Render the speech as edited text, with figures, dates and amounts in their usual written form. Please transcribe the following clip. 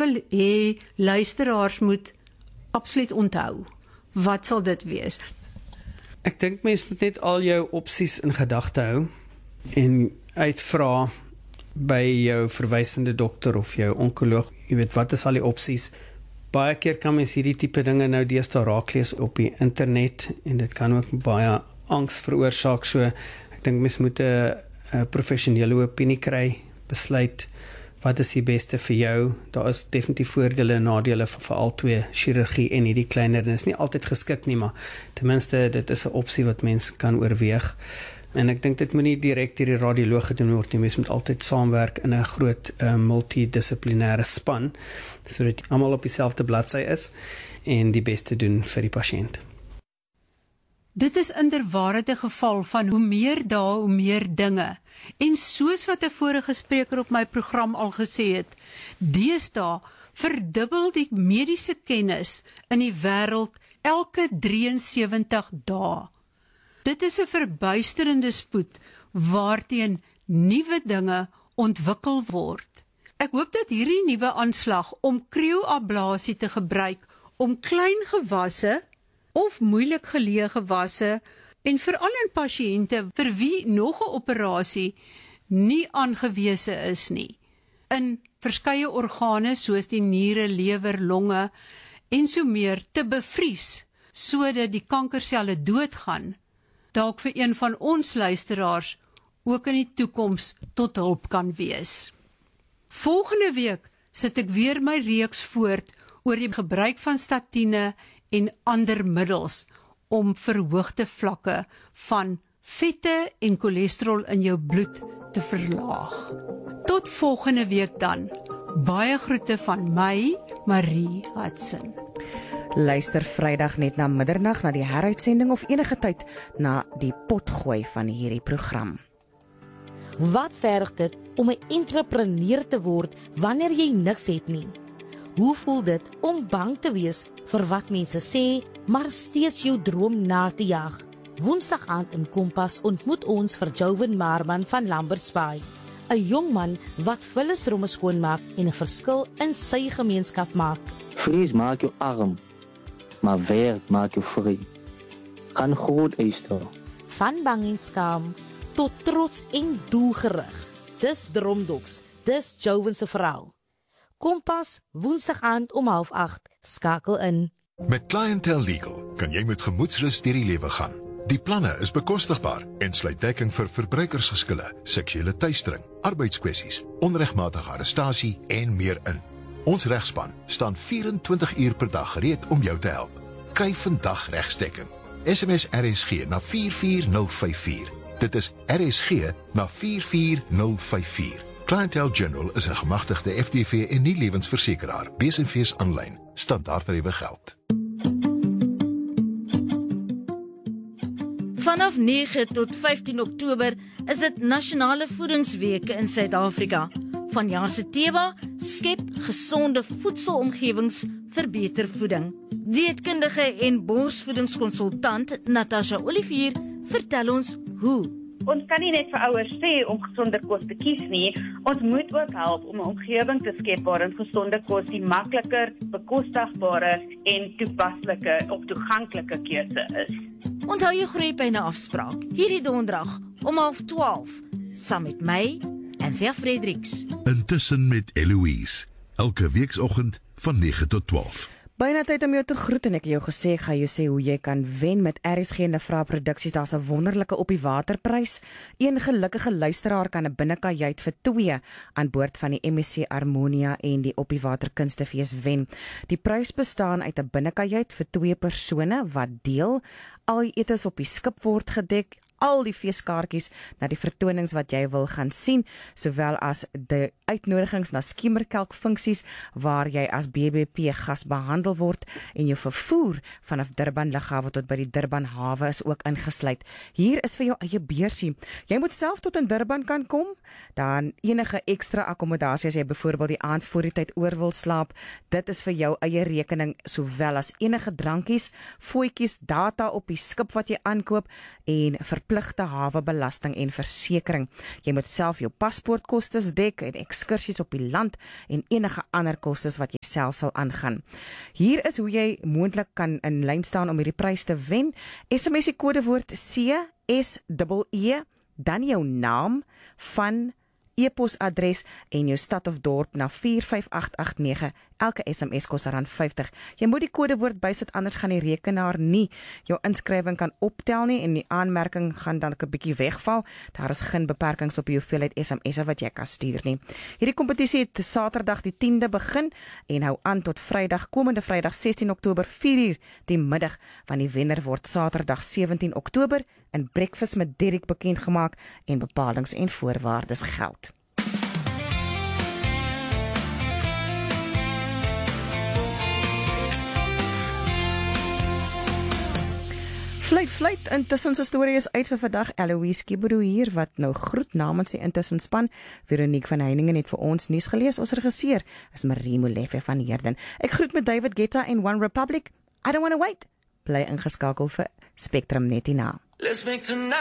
wil hê luisteraars moet absoluut onthou? Wat sal dit wees? Ek dink mens moet net al jou opsies in gedagte hou en uitvra by jou verwysende dokter of jou onkoloog, jy weet, wat is al die opsies? Baie keer kan mens hierdie tipe dinge nou deesdae raaklees op die internet en dit kan ook baie angs veroorsaak, so ek dink mens moet 'n professionele opinie kry, besluit wat is die beste vir jou. Daar is definitief voordele en nadele vir al twee, chirurgie en hierdie kleiner, en is nie altyd geskik nie, maar ten minste dit is 'n opsie wat mens kan oorweeg. En ek dink dit moet nie direk deur die radioloog gedoen word nie, mens moet altyd saamwerk in 'n groot multidissiplinêre span, sodat almal op dieselfde bladsy is en die beste doen vir die pasiënt. Dit is inderwaarheid 'n geval van hoe meer dae, hoe meer dinge. En soos wat 'n vorige spreker op my program al gesê het, deesdae verdubbel die mediese kennis in die wêreld elke 73 dae. Dit is 'n verbuisterende spoed waarteen nuwe dinge ontwikkel word. Ek hoop dat hierdie nuwe aanslag om krioablasie te gebruik om klein gewasse of moeilik geleë gewasse en veral in pasiënte vir wie nog 'n operasie nie aangewese is nie, in verskeie organe soos die niere, lewer, longe en so meer te bevries sodat die kankerselle doodgaan, dalk vir een van ons luisteraars ook in die toekoms tot hulp kan wees. Volgende week sit ek weer my reeks voort oor die gebruik van statiene en ander middels om verhoogde vlakke van vette en cholesterol in jou bloed te verlaag. Tot volgende week dan. Baie groete van my, Marie Hudson. Luister Vrydag net na middernag na die heruitsending of enige tyd na die potgooi van hierdie program. Wat verg dit om 'n entrepreneur te word wanneer jy niks het nie? Hoe voel dit om bang te wees vir wat mense sê, maar steeds jou droom na te jag? Woensdag aand in Kompas ontmoet ons vir Joven Marman van Lambert's Bay, 'n jong man wat vullisdromme skoonmaak en 'n verskil in sy gemeenskap maak. Vrees maak jou arm, maar werk maak jou vry. Gaan groot eis toe. Van bang en skaam tot trots en doelgerig. Dis Dromdoks, dis Joven se verhaal. Kompas, woensdag aand om 7:30, skakel in. Met Clientele Legal kan jy met gemoedsrus deur die lewe gaan. Die planne is bekostigbaar en sluit dekking vir verbruikersgeskille, seksuele teistering, arbeidskwessies, onregmatige arrestasie en meer in. Ons regspan staan 24 uur per dag gereed om jou te help. Kry vandag regsdekking. SMS RSG na 44054. Dit is RSG na 44054. Clientele General is 'n gemagtigde FTV en nie lewensversekeraar. BSV's aanlyn. Standaardtariewe geld. Vanaf 9 tot 15 Oktober is dit Nasionale Voedingsweke in Suid-Afrika. Vanjaar se tema: skep gesonde voedselomgewings vir beter voeding. Dieetkundige en borsvoedingskonsultant Natasha Olivier vertel ons hoe. Ons kan nie net vir ouers sê om gesonde kos te kies nie, ons moet ook help om 'n omgewing te skep waarin gesonde kos die makliker, bekostigbare en toepaslike of toeganklike keuse is. Onthou jou groep by 'n afspraak, hierdie donderdag om 11:30, saam met my, Anthea Fredericks. Intussen met Eloise, elke weekoggend van 9 tot 12. Byna tyd om jou te groet en ek het jou gesê, ek gaan jou sê hoe jy kan wen met RSG en Vra Produksies. Daar's 'n wonderlike op die waterprys. Een gelukkige luisteraar kan 'n binnekajuit vir 2 aan boord van die MSC Harmonia en die Op die Water Kunstefees wen. Die prys bestaan uit 'n binnekajuit vir 2 persone wat deel. Al die etes op die skip word gedek. Al die feeskaartjies na die vertonings wat jy wil gaan sien, sowel as die uitnodigings na skiemerkelk funksies waar jy as BBP gas behandel word en jou vervoer vanaf Durban Lughawe tot by die Durban hawe is ook ingesluit. Hier is vir jou eie beursie. Jy moet self tot in Durban kan kom, dan enige ekstra akkommodasie as jy byvoorbeeld die aand voor die tyd oor wil slaap, dit is vir jou eie rekening, sowel as enige drankies, voetjies, data op die skip wat jy aankoop en vir verpligte hawebelasting en versekering. Jy moet self jou paspoortkostes dek en ekskursies op die land en enige ander kostes wat jy self sal aangaan. Hier is hoe jy moontlik kan in lyn staan om hierdie prys te wen. SMS die kodewoord CSEE, dan jou naam van e-posadres en jou stad of dorp na 45889. Elke SMS kos R50. Jy moet die kodewoord bysit, anders gaan die rekenaar nie jou inskrywing kan optel nie en die aanmerking gaan dan 'n bietjie wegval. Daar is geen beperkings op die hoeveelheid SMS'e wat jy kan stuur nie. Hierdie kompetisie het Saterdag die 10de begin en hou aan tot komende Vrydag 16 Oktober 4:00 die middag, want die wenner word Saterdag 17 Oktober in Breakfast met Derek bekend gemaak en bepalings en voorwaardes geld. Fluit, intussen se storie is uit vir vandag. Eloise Kiburu hier, wat nou groet namens die intussen span. Veronique van Heiningen het vir ons nuus gelees. Ons regisseur is Marie Molefe van Heerden. Ek groet met David Guetta en One Republic. I don't want to wait. Bly ingeskakel vir Spectrum net hierna.